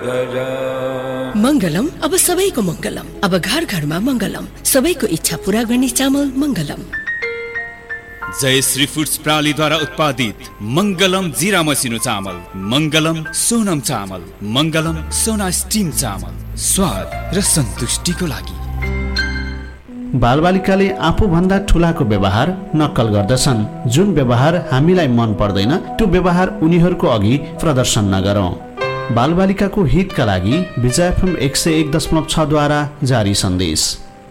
मंगलम अब सबैको मंगलम, अब घर घरमा मंगलम, सबैको इच्छा पूरा गर्ने चामल मंगलम। जय श्री फूड्स प्रणालीद्वारा उत्पादित मंगलम जीरा मसिनो चामल, मंगलम सोनम चामल, मंगलम सोना स्टिम चामल, स्वाद र सन्तुष्टिको लागि। बालबालिकाले आफूभन्दा ठुलाको व्यवहार नक्कल गर्दछन्। जुन व्यवहार हामीलाई मन पर्दैन त्यो व्यवहार उनीहरूको अघि प्रदर्शन नगरौं। बालबालिकाको हितका लागि विजय एफएम 101.6 द्वारा जारी सन्देश।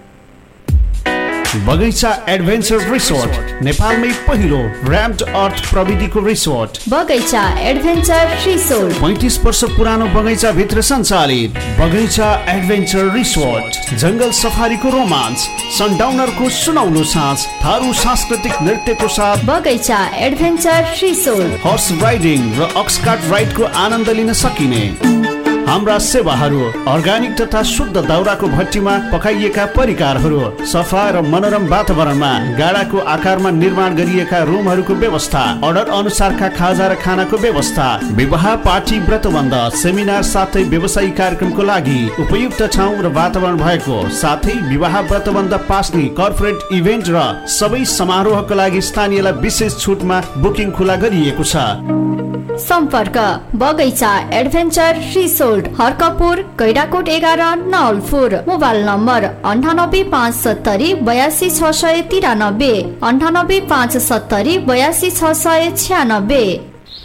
बगैंचा एडभेन्चर रिसोर्ट नेपालमै पहिलो र्याम्ड अर्थ प्रविधिको रिसोर्ट बगैंचा एडभेन्चर रिसोर्ट 35 वर्ष पुरानो बगैंचा भित्र सञ्चालित बगैंचा एडभेन्चर रिसोर्ट। जंगल सफारीको रोमान्स, सनडाउनरको सुनौलो साँझ, थारू सांस्कृतिक नृत्यको साथ बगैंचा एडभेन्चर रिसोर्ट। हर्स राइडिङ र अक्सकार्ट राइडको आनन्द लिन सकिने हाम्रा सेवाहरू अर्ग्यानिक तथा शुद्ध दाउराको भट्टीमा पकाइएका परिकारहरू, सफा र मनोरम वातावरणमा गाडाको आकारमा निर्माण गरिएका रुमहरूको व्यवस्था, अर्डर अनुसारका खाजा र खानाको व्यवस्था, विवाह पार्टी व्रतबन्ध सेमिनार साथै व्यवसायिक कार्यक्रमको लागि उपयुक्त ठाउँ र वातावरण भएको साथै विवाह व्रतबन्ध पास्ने कर्पोरेट इभेन्ट र सबै समारोहको लागि स्थानीयलाई विशेष छुटमा बुकिङ खुला गरिएको छ। सम्पर्क बगैंचा adventure resort, Harkapur, Gaindakot 11 Nawalpur. Mobile number 9857 82 693, 9857 82 696।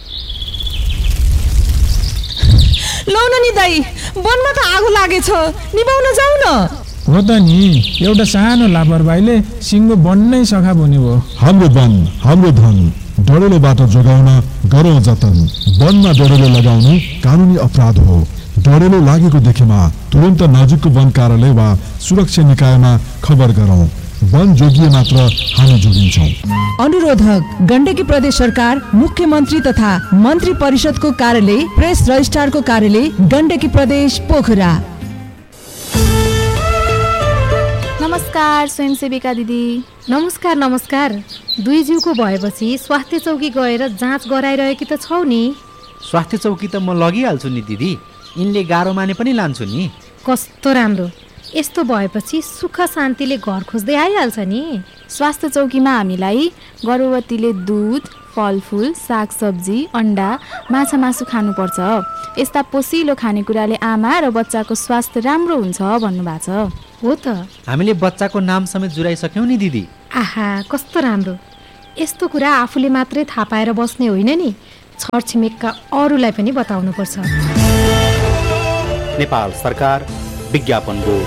लौ न नि दाइ, वनमा त आगो लागेछ, निभाउन जाऊ न। हो त नि, एउटा सानो लापरवाहीले सिङ्गो बन्नै सखा बन्यो। हाम्रो वन हाम्रो धन, डढेलो बाटो जोगाउन गरौँ जतन। वनमा डढेलो लगाउनु कानुनी अपराध हो। डढेलो लागेको देखेमा तुरन्त नजिकको वन कार्यालय वा सुरक्षा निकायमा खबर गरौँ। वन जोगिए मात्र हामी जोगिन्छौँ। अनुरोधक गण्डकी प्रदेश सरकार, मुख्यमन्त्री तथा मन्त्री परिषदको कार्यालय, प्रेस रजिस्ट्रारको कार्यालय, गण्डकी प्रदेश पोखरा। नमस्कार स्वयंसेविका दिदी। नमस्कार नमस्कार। दुई जिउको भएपछि स्वास्थ्य चौकी गएर जाँच गराइरहेकी त छौ नि? स्वास्थ्य चौकी त म लगिहाल्छु नि दिदी, यिनले गाह्रो माने पनि लान्छु नि। कस्तो राम्रो, यस्तो भएपछि सुख शान्तिले घर खोज्दै आइहाल्छ नि। स्वास्थ्य चौकीमा हामीलाई गर्भवतीले दुध, फलफुल, सागसब्जी, अन्डा, माछा मासु खानुपर्छ। यस्ता पोसिलो खानेकुराले आमा र बच्चाको स्वास्थ्य राम्रो हुन्छ भन्नुभएको छ। हो त, हामीले बच्चाको नाम समेत जुराइसक्यौँ नि दिदी। आहा, कस्तो राम्रो। यस्तो कुरा आफूले मात्रै थाहा पाएर बस्ने होइन नि, छरछिमेकका अरूलाई पनि बताउनुपर्छ। नेपाल सरकार विज्ञापन बोर्ड।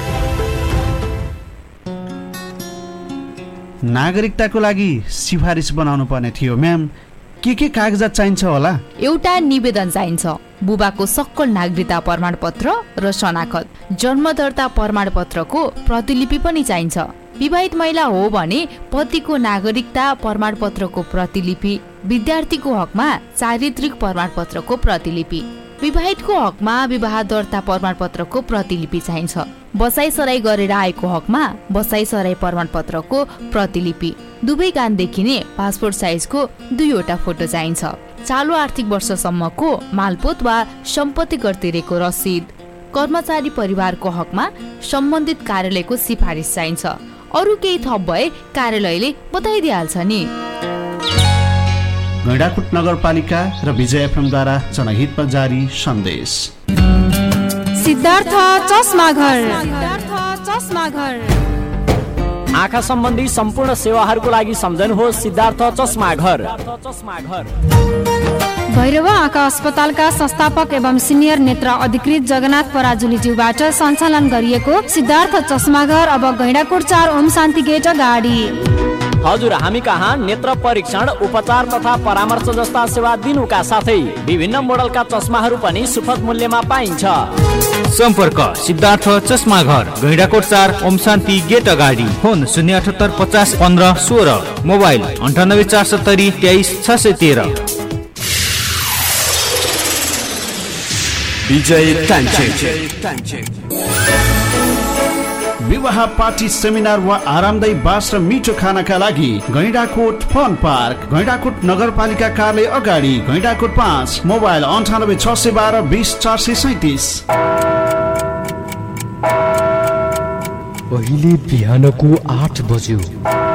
नागरिकताको लागि सिफारिस बनाउनु पर्ने थियो म्याम, के कागजात चाहिन्छ होला? एउटा निवेदन चाहिन्छ, बुबाको सक्कल नागरिकता प्रमाणपत्र र शनाखत, जन्म दर्ता प्रमाणपत्रको प्रतिलिपि पनि चाहिन्छ। विवाहित महिला हो भने पतिको नागरिकता प्रमाणपत्रको प्रतिलिपि, विद्यार्थीको हकमा चारित्रिक प्रमाणपत्रको प्रतिलिपि, विवाहितको हकमा विवाह दर्ता प्रमाणपत्रको प्रतिलिपि चाहिन्छ। बसाइसराई गरेर आएको हकमा बसाइसराई प्रमाणपत्रको प्रतिलिपि, दुवै कान देखिने पासपोर्ट साइजको 2वटा फोटो चाहिन्छ। चालु आर्थिक वर्षसम्मको मालपोत वा सम्पत्ति कर तिरेको रसिद, कर्मचारी परिवारको हकमा सम्बन्धित कार्यालयको सिफारिस चाहिन्छ। अरू केही थप भए कार्यालयले बताइदिइहाल्छ नि। गैडाकोट नगरपालिका र विजय एफएमद्वारा जनहितमा जारी सन्देश। सिद्धार्थ चस्मा घर। आँखा सम्बन्धी सम्पूर्ण सेवाहरूको लागि सम्झनुहोस् सिद्धार्थ चस्मा घर। भैरव आँखा अस्पतालका संस्थापक एवं सिनियर नेत्र अधिकृत जगन्नाथ पराजुलीज्यूबाट सञ्चालन गरिएको सिद्धार्थ चस्मा घर अब गैडाकोट 4 ओम शान्ति गेट अगाडि। हजुर, हामी कहाँ नेत्र परीक्षण, उपचार तथा परामर्श जस्ता सेवा दिनुका साथै विभिन्न मोडलका चस्माहरू पनि सुपथ मूल्यमा पाइन्छ। सम्पर्क सिद्धार्थ चस्मा घर, गैडाकोट 4 ओम शान्ति गेट अगाडि। Phone 078 50 15 16, mobile 98 470 23 613। विजय विवाह पार्टी सेमिनार वा आरामदायी बास र मिठो खानाका लागि गैंडाकोट फन पार्क, गैंडाकोट नगरपालिका कार्यालय अगाडि, गैंडाकोट 5, मोबाइल 98 612 20 437। अहिले बिहानको 8 बज्यो।